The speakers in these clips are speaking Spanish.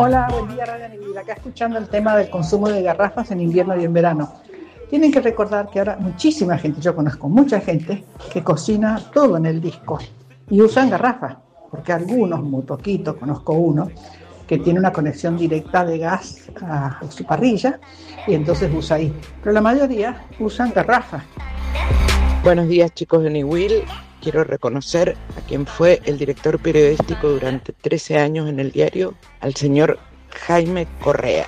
Hola, buen día Radio Nivil. Acá escuchando el tema del consumo de garrafas en invierno y en verano. Tienen que recordar que ahora muchísima gente, yo conozco mucha gente que cocina todo en el disco y usan garrafas, porque algunos, muy poquito, conozco uno, que tiene una conexión directa de gas a su parrilla y entonces usa ahí. Pero la mayoría usan garrafas. Buenos días, chicos de Newell. Quiero reconocer a quien fue el director periodístico durante 13 años en el diario, al señor Jaime Correa.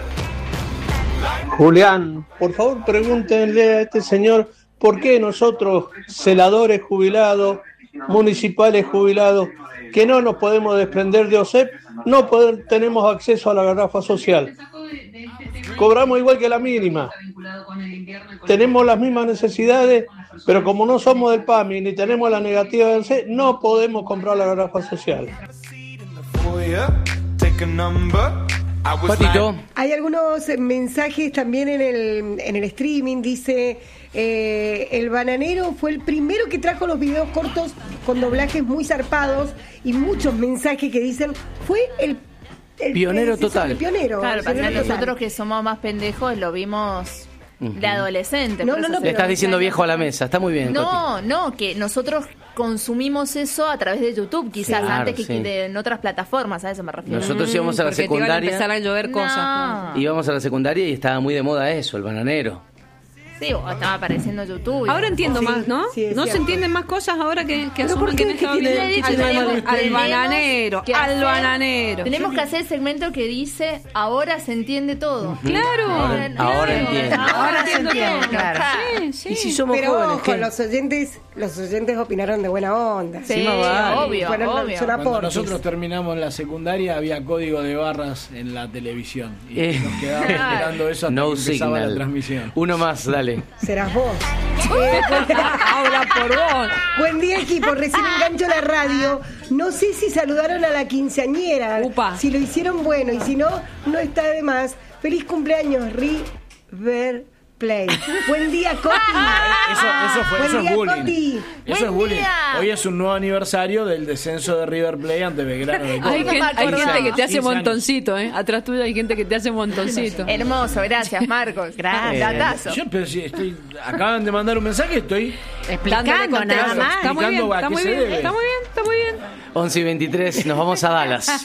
Julián, por favor pregúntenle a este señor por qué nosotros, celadores jubilados, municipales jubilados, que no nos podemos desprender de OSEP, tenemos acceso a la garrafa social. Cobramos igual que la mínima. Tenemos las mismas necesidades, pero como no somos del PAMI ni tenemos la negativa del OSEP, no podemos comprar la garrafa social. Patito. Hay algunos mensajes también en el streaming. Dice, el bananero fue el primero que trajo los videos cortos con doblajes muy zarpados y muchos mensajes que dicen, fue el pionero total. El pionero. Claro, para nosotros que somos más pendejos lo vimos de adolescente. No, le estás diciendo viejo a la mesa, está muy bien. No, que nosotros consumimos eso a través de YouTube, quizás antes que en otras plataformas, a eso me refiero. Nosotros íbamos a la secundaria. Porque te iban a empezar a llover cosas. Íbamos a la secundaria y estaba muy de moda eso, el bananero. Sí, o estaba apareciendo YouTube. Ahora entiendo más, ¿no? Sí, no se entienden más cosas ahora que asumen que en esta vida. Al bananero. Tenemos que hacer el segmento que dice, ahora se entiende todo. Claro. Ahora entiendo. Ahora se entiende. Claro. Sí. Y si somos Pero jóvenes, ojo, ¿qué? los oyentes opinaron de buena onda. Sí, obvio. Son Cuando aportes. nosotros terminamos la secundaria había código de barras en la televisión y nos quedábamos esperando eso hasta que empezaba la transmisión. Uno más, dale. Serás vos. Habla por vos. Buen día, equipo. Recién engancho la radio. No sé si saludaron a la quinceañera. Upa. Si lo hicieron, bueno. Y si no, no está de más. Feliz cumpleaños, River Plate. Buen día, Coti. Eso es bullying. Coti. Eso es bullying. Hoy es un nuevo aniversario del descenso de River Plate ante Belgrano de Hay Córdoba. gente que te hace 15 años. montoncito, ¿eh? Atrás tuyo hay gente que te hace montoncito. Hermoso, gracias, Marcos. Gracias, datazo. Pero si acaban de mandar un mensaje, estoy Explicando nada más. Está muy bien, está muy bien. Está muy bien. 11:23, nos vamos a Dallas.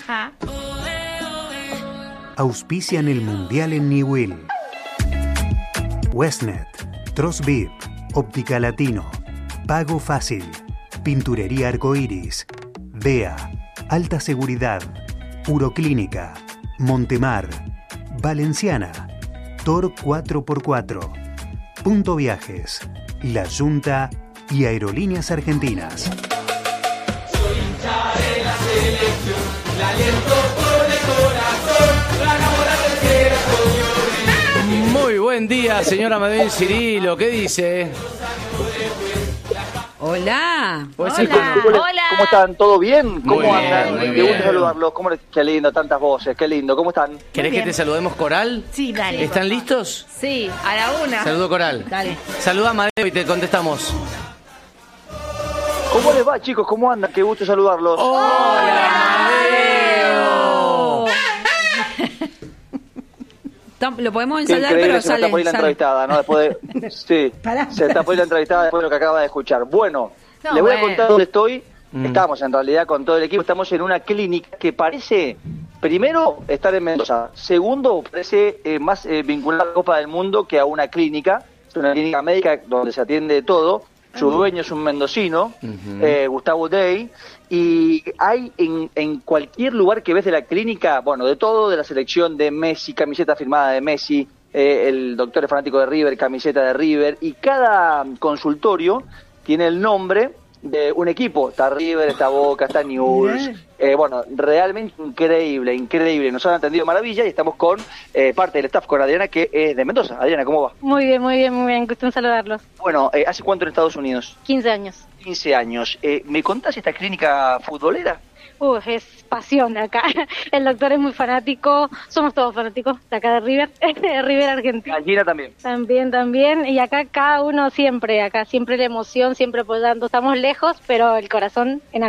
Auspician el Mundial en Newell. Westnet, Trosvip, Óptica Latino, Pago Fácil, Pinturería Arcoiris, DEA, Alta Seguridad, Uroclínica, Montemar, Valenciana, Tor 4x4, Punto Viajes, La Junta y Aerolíneas Argentinas. Soy hincha de la selección, la aliento por el corazón, ganamos la tercera coño. Muy buen día, señora Madeleine Cirilo. ¿Qué dice? Hola. Hola. ¿Cómo están? ¿Todo bien? ¿Cómo Muy bien, andan? muy Me bien. gusta saludarlos. Qué lindo, tantas voces. Qué lindo. ¿Cómo están? ¿Querés que te saludemos, Coral? Sí, dale. ¿Están listos? Sí, a la una. Saludo, Coral. Dale. Saluda a Madeo y te contestamos. ¿Cómo les va, chicos? ¿Cómo andan? Qué gusto saludarlos. ¡Hola, Madeo! Lo podemos Qué ensayar, increíble, pero se me está por ir la entrevistada, ¿no? Después de... Sí, Pará. se está por ir la entrevistada después de lo que acaba de escuchar. Bueno, No, les voy a bueno. contar dónde estoy. Estamos en realidad con todo el equipo, estamos en una clínica que parece, primero, estar en Mendoza. Segundo, parece más vinculada a la Copa del Mundo que a una clínica. Es una clínica médica donde se atiende de todo. Su dueño es un mendocino, Gustavo Day, y hay en cualquier lugar que ves de la clínica, bueno, de todo, de la selección de Messi, camiseta firmada de Messi, el doctor es fanático de River, camiseta de River, y cada consultorio tiene el nombre de un equipo. Está River, está Boca, está Newell's. Bueno, realmente increíble. Nos han atendido maravilla y estamos con parte del staff, con Adriana, que es de Mendoza. Adriana, ¿cómo va? Muy bien. Gusto en saludarlos. Bueno, ¿hace cuánto en Estados Unidos? 15 años. 15 años. ¿Me contás esta clínica futbolera? Es pasión acá. El doctor es muy fanático. Somos todos fanáticos de acá de River. River Argentina. Gallina también. También. Y acá cada uno siempre la emoción, siempre apoyando. Estamos lejos, pero el corazón en